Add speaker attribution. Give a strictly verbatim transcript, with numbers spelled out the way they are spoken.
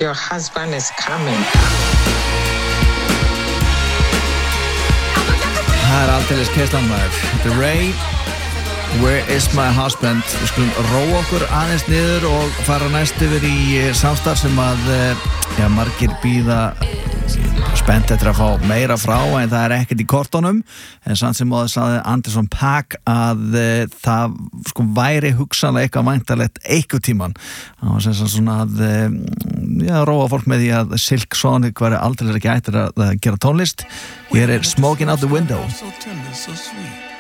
Speaker 1: your husband is coming.
Speaker 2: Það er aldeilis keislan maður. The Ray, Where is my husband? Við skulum róa okkur aðeins niður og fara næst yfir í samstarf sem að ja, margir bíða spennt eftir að fá meira frá en það er ekkert í kortunum en samt sem áður sagði Anderson .Paak að það sko væri hugsanlega eitthvað væntanlegt einhver tíman og sem svona að ja, róa fólk með því að Silk Sonic væri aldrei ekki ættir að gera tónlist. Hér er Smoking Out the Window.
Speaker 3: So tender, so sweet.